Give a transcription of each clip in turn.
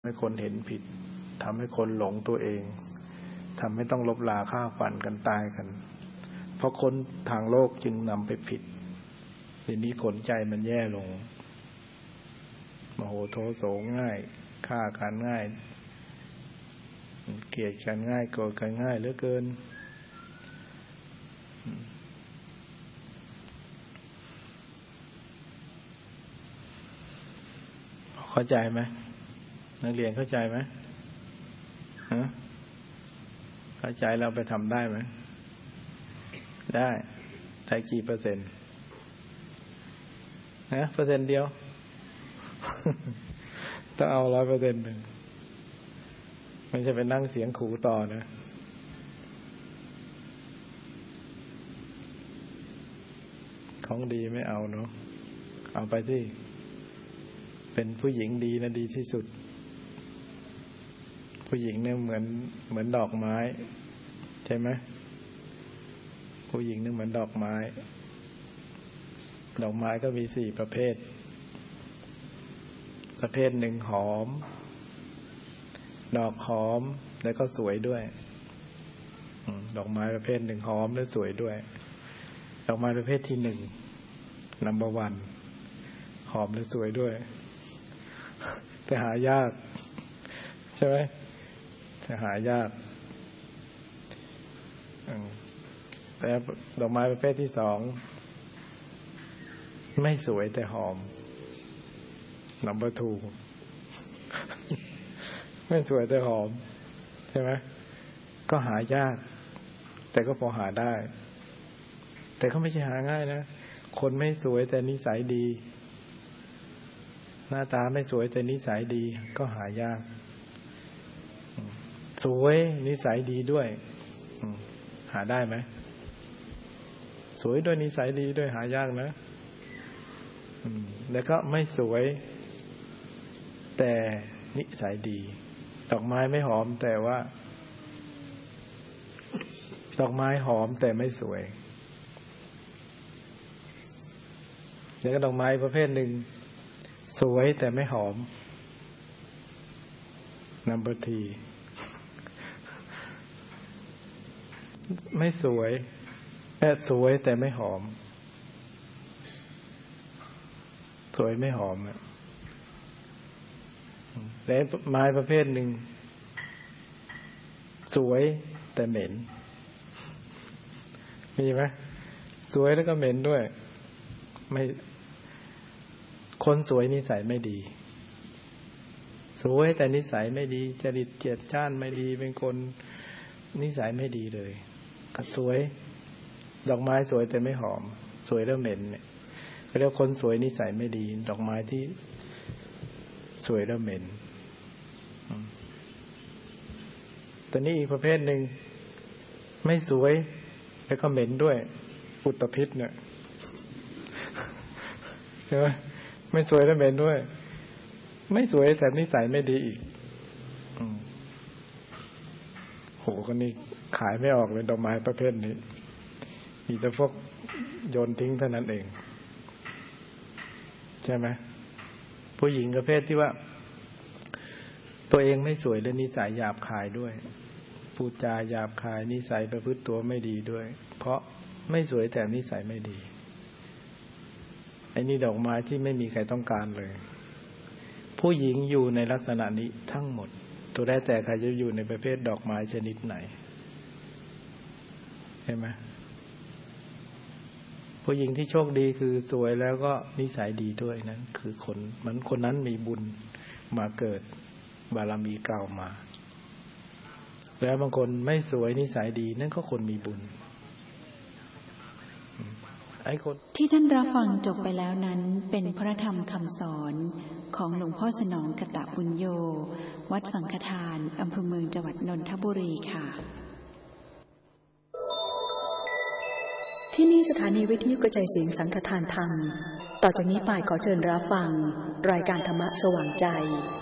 ให้คนเห็นผิดทำให้คนหลงตัวเองทำให้ต้องลบลาฆ่าฟันกันตายกันเพราะคนทางโลกจึงนำไปผิดทีนี้ผลใจมันแย่ลงโมโหโทโสง่ายฆ่ากันง่ายเกลียดกันง่ายโกรธกันง่ายเหลือเกินเข้าใจไหมนักเรียนเข้าใจไหมเข้าใจเราไปทำได้ไหมได้ใช้กี่เปอร์เซ็นต์เปอร์เซ็นต์เดียวต้องเอา100%เลยไม่ใช่ไปนั่งเสียงขู่ต่อนะของดีไม่เอาเนาะเอาไปสิเป็นผู้หญิงดีนะดีที่สุดผู้หญิงเนี่ยเหมือนดอกไม้ใช่ไหมผู้หญิงเนี่ยเหมือนดอกไม้ดอกไม้ก็มี4ประเภทประเภทหนึ่งหอมดอกหอมแล้วก็สวยด้วยดอกไม้ประเภทหนึ่งหอมและสวยด้วยดอกไม้ประเภทที่1 number 1หอมและสวยด้วยแต่หายากใช่ไหมแต่หายากแต่ดอกไม้ประเภทที่2ไม่สวยแต่หอม number 2ไม่สวยแต่หอมใช่ไหมก็หายากแต่ก็พอหาได้แต่ก็ไม่ใช่หาง่ายนะคนไม่สวยแต่นิสัยดีหน้าตาไม่สวยแต่นิสัยดีก็หายากสวยนิสัยดีด้วยหาได้ไหมสวยด้วยนิสัยดีด้วยหายากนะแล้วก็ไม่สวยแต่นิสัยดีดอกไม้ไม่หอมแต่ว่าดอกไม้หอมแต่ไม่สวยแล้วก็ดอกไม้ประเภทหนึ่งสวยแต่ไม่หอม number 3ไม่สวยสวยแต่ไม่หอมสวยไม่หอมแล้วไม้ประเภทหนึ่งสวยแต่เหม็นมีไหมสวยแล้วก็เหม็นด้วยไม่คนสวยนิสัยไม่ดีสวยแต่นิสัยไม่ดีจริตเกียจจ้านไม่ดีเป็นคนนิสัยไม่ดีเลยก็สวยดอกไม้สวยแต่ไม่หอมสวยแล้วเหม็นเนี่ยเขาเรียกคนสวยนิสัยไม่ดีดอกไม้ที่สวยแล้วเหม็นแต่นี่อีกประเภทหนึ่งไม่สวยแล้วก็เหม็นด้วยอุตภิษเนี่ยใช่ไหมไม่สวยแล้วเหม็นด้วยไม่สวยแต่นิสัยไม่ดีอีกโหคนนี้ขายไม่ออกเลยดอกไม้ประเภทนี้มีแต่พวกโยนทิ้งเท่านั้นเองใช่ไหมผู้หญิงประเภทที่ว่าตัวเองไม่สวยและนิสัยหยาบคายด้วยพูดจาหยาบคายนิสัยประพฤติตัวไม่ดีด้วยเพราะไม่สวยแต่นิสัยไม่ดีไอ้นี่ดอกไม้ที่ไม่มีใครต้องการเลยผู้หญิงอยู่ในลักษณะนี้ทั้งหมดตัวได้แต่ใครจะอยู่ในประเภทดอกไม้ชนิดไหนเห็นไหมผู้หญิงที่โชคดีคือสวยแล้วก็นิสัยดีด้วยนั้นคือคนนั้นมีบุญมาเกิดบารมีเก่ามาแล้วบางคนไม่สวยนิสัยดีนั่นก็คนมีบุญไอ้คนที่ท่านรับฟังจบไปแล้วนั้นเป็นพระธรรมคำสอนของหลวงพ่อสนองกตปุญโญวัดสังฆทานอำเภอเมืองจังหวัดนนทบุรีค่ะที่นี่สถานีวิทยุกระจายเสียงสังฆทานธรรมต่อจากนี้ไปขอเชิญรับฟังรายการธรรมะสว่างใจ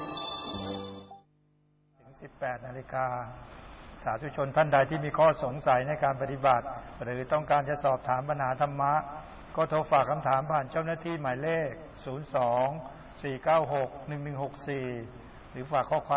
ถึง 18 นาฬิกาสาธุชนท่านใดที่มีข้อสงสัยในการปฏิบัติหรือต้องการจะสอบถามปัญหาธรรมะก็โทรฝากคำถามผ่านเจ้าหน้าที่หมายเลข 02-496-1164 หรือฝากข้อความ